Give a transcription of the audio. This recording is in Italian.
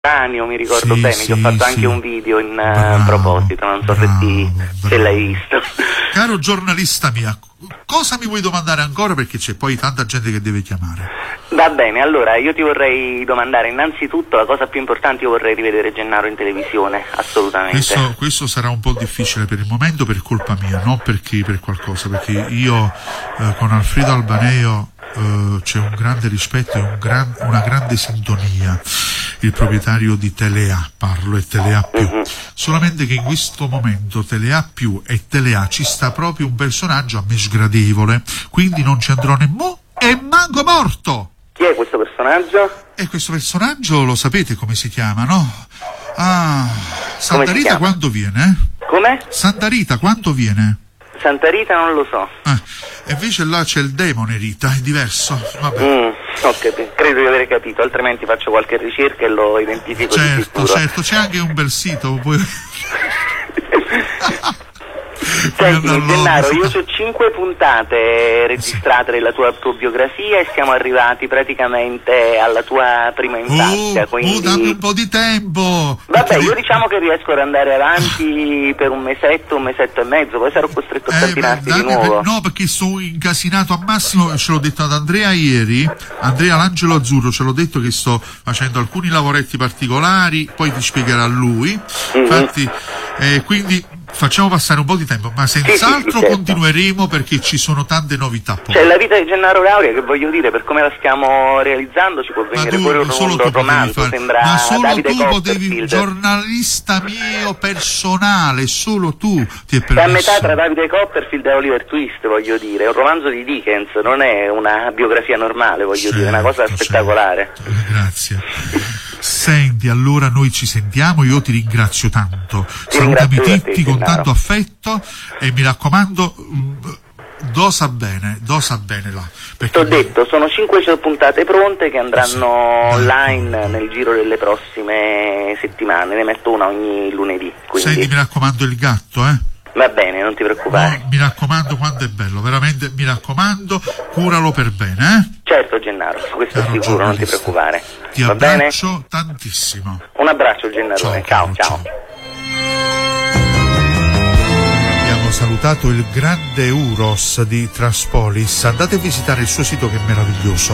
Mi ricordo bene, che ho fatto anche un video in proposito, non so se l'hai visto. Caro giornalista mia, cosa mi vuoi domandare ancora, perché c'è poi tanta gente che deve chiamare? Va bene, allora io ti vorrei domandare innanzitutto la cosa più importante. Io vorrei rivedere Gennaro in televisione, assolutamente. Questo sarà un po' difficile per il momento, per colpa mia, non perché per qualcosa, perché io con Alfredo Albaneo c'è un grande rispetto e una grande sintonia. Il proprietario di Telea, parlo, e Telea più. Solamente che in questo momento Telea più e Telea ci sta proprio un personaggio a me sgradevole, quindi non ci andrò nemmeno e manco morto. Chi è questo personaggio? E questo personaggio lo sapete come si chiama, no? Ah, Santa Rita quando viene? Come? Santa Rita quando viene? Santa Rita non lo so. E invece là c'è il demone Rita, è diverso. Vabbè. Credo di aver capito, altrimenti faccio qualche ricerca e lo identifico di sicuro. Certo, c'è anche un bel sito. Senti, Gennaro, io ho 5 puntate registrate della tua autobiografia e siamo arrivati praticamente alla tua prima infanzia. Quindi dammi un po' di tempo. Vabbè, io diciamo che riesco ad andare avanti per un mesetto e mezzo, poi sarò costretto a stampinarti di nuovo. No, perché sto incasinato a massimo, ce l'ho detto ad Andrea ieri, Andrea l'Angelo Azzurro, ce l'ho detto che sto facendo alcuni lavoretti particolari, poi ti spiegherà lui. Infatti, quindi facciamo passare un po' di tempo, ma senz'altro certo. Continueremo, perché ci sono tante novità. C'è la vita di Gennaro Lauria, che voglio dire, per come la stiamo realizzando ci può venire pure un romanzo, sembra ma solo Davide tu potevi, giornalista mio personale, solo tu ti è permesso. È a metà tra Davide Copperfield e Oliver Twist, voglio dire, è un romanzo di Dickens, non è una biografia normale, voglio dire, è una cosa spettacolare. Grazie. Senti, allora noi ci sentiamo, io ti ringrazio tanto. Salutami tutti con tanto affetto e mi raccomando, dosa bene là. T'ho detto, sono 5 puntate pronte che andranno online nel giro delle prossime settimane, ne metto una ogni lunedì. Quindi... Senti, mi raccomando il gatto, Va bene, non ti preoccupare. No, mi raccomando, quando è bello, veramente mi raccomando, curalo per bene, Certo, Gennaro, questo è sicuro, non ti preoccupare. Ti abbraccio tantissimo. Un abbraccio, Gennaro. Ciao. Abbiamo salutato il grande Uros di Traspolis. Andate a visitare il suo sito, che è meraviglioso.